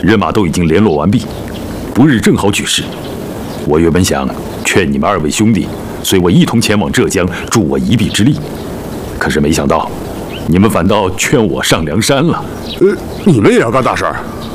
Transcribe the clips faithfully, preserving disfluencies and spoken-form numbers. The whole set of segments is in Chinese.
人马都已经联络完毕，不日正好举事。我原本想劝你们二位兄弟随我一同前往浙江，助我一臂之力，可是没想到，你们反倒劝我上梁山了。 呃，你们也要干大事儿？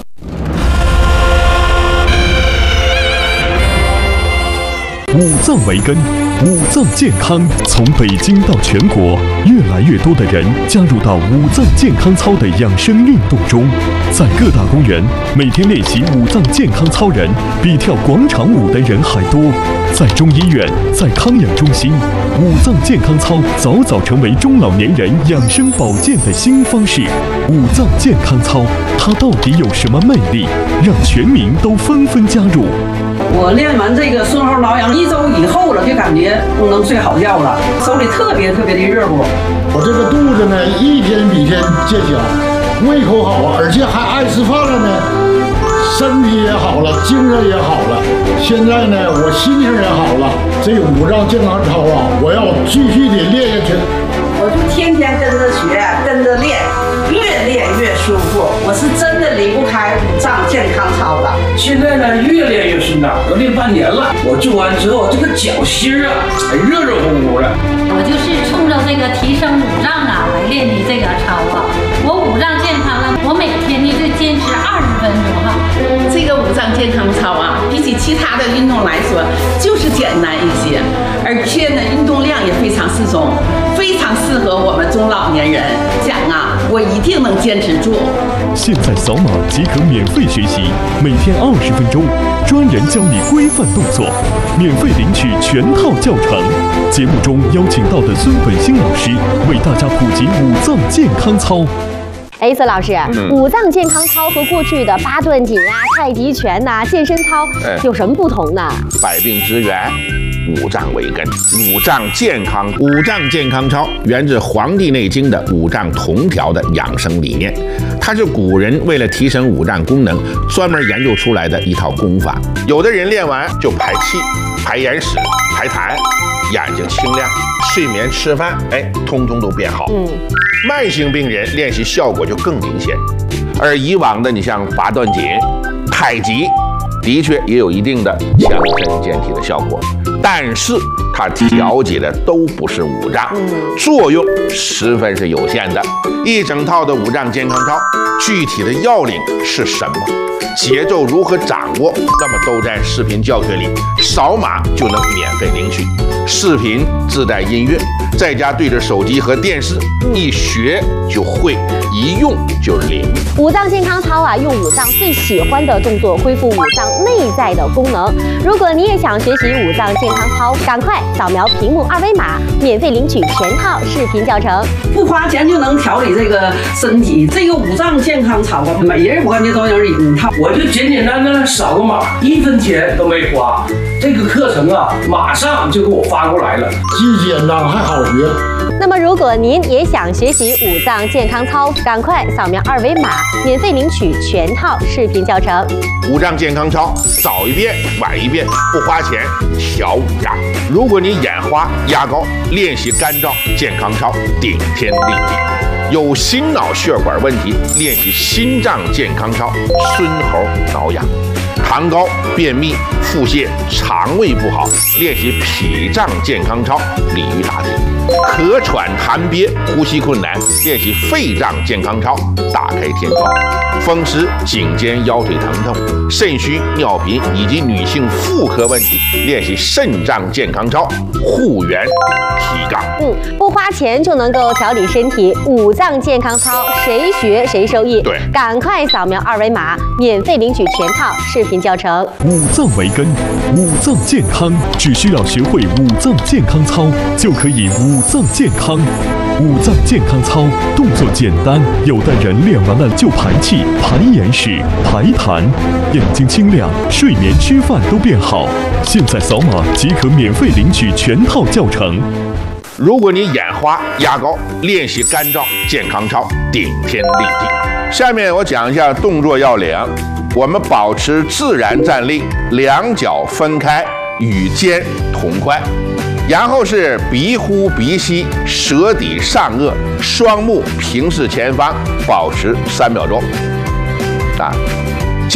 五脏为根，五脏健康从北京到全国，越来越多的人加入到五脏健康操的养生运动中。在各大公园，每天练习五脏健康操人比跳广场舞的人还多。在中医院，在康养中心，五脏健康操早早成为中老年人养生保健的新方式。五脏健康操，它到底有什么魅力，让全民都纷纷加入？ 我练完这个顺后挠痒一周以后了，就感觉能睡好觉了，手里特别特别的热乎。 我这个肚子呢，一天比一天见小，胃口好啊，而且还爱吃饭了呢，身体也好了，精神也好了。现在呢，我心情也好了。这个五脏健康操啊，我要继续的练下去。 我就天天跟着学，跟着练，越练越舒服。我是真的离不开五脏健康操的。 现在呢，越练越顺畅，都练半年了。我做完之后，这个脚心啊，还热热乎乎的。 我就是冲着这个提升五脏啊来练的这个操啊。我五脏健康了，我每天呢就坚持二十分钟哈。 这个五脏健康操啊，比起其他的运动来说，就是简单一些，而且呢，运动量也非常适中。非常适合我们中老年人，讲啊，我一定能坚持住。 现在扫码即可免费学习，每天二十分钟，专人教你规范动作，免费领取全套教程。节目中邀请到的孙本兴老师为大家普及五脏健康操。 哎，孙老师，嗯、五脏健康操和过去的八段锦啊、太极拳呐、啊、健身操有什么不同呢？ 百病之源，五脏为根，五脏健康。五脏健康操源自《黄帝内经》的五脏同调的养生理念，它是古人为了提升五脏功能专门研究出来的一套功法。有的人练完就排气、排眼屎、排痰，眼睛清亮，睡眠、吃饭，哎，通通都变好。嗯。慢性病人练习效果就更明显，而以往的你像八段锦、太极，的确也有一定的强身健体的效果，但是它调节的都不是五脏，作用十分是有限的。一整套的五脏健康操，具体的要领是什么？节奏如何掌握？那么都在视频教学里，扫码就能免费领取。视频自带音乐，在家对着手机和电视，一学就会，一用就灵。 五脏健康操啊，用五脏最喜欢的动作恢复五脏内在的功能。如果你也想学习五脏健康操，赶快扫描屏幕二维码，免费领取全套视频教程， 不花钱就能调理这个身体。这个五脏健康操啊，每人我感觉都有一套。 我就简简单单扫个码，一分钱都没花。这个课程啊，马上就给我发过来了， 既简单还好学。 那么，如果您也想学习五脏健康操，赶快扫描二维码，免费领取全套视频教程。 五脏健康操，早一遍晚一遍，不花钱调五脏。如果你眼花压高，练习肝脏健康操，顶天立地。有心脑血管问题，练习心脏健康操，孙猴挠痒。糖高、便秘、腹泻、肠胃不好，练习脾脏健康操，鲤鱼打挺。咳喘痰憋、呼吸困难，练习肺脏健康操，打开天窗。风湿、颈肩腰腿疼痛、肾虚、尿频以及女性妇科问题，练习肾脏健康操，护元提杠。 嗯，不花钱就能够调理身体，五脏健康操谁学谁受益。 对， 赶快扫描二维码，免费领取全套视频教程。 五脏为根，五脏健康，只需要学会五脏健康操，就可以五脏健康。五脏健康操动作简单，有的人练完了就排气、排眼屎、排痰，眼睛清亮，睡眠、吃饭都变好。现在扫码即可免费领取全套教程。 如果你眼花压高，练习肝脏健康操，顶天立地。下面我讲一下动作要领。我们保持自然站立，两脚分开，与肩同宽。然后是鼻呼鼻吸，舌抵上颚，双目平视前方，保持三秒钟。啊，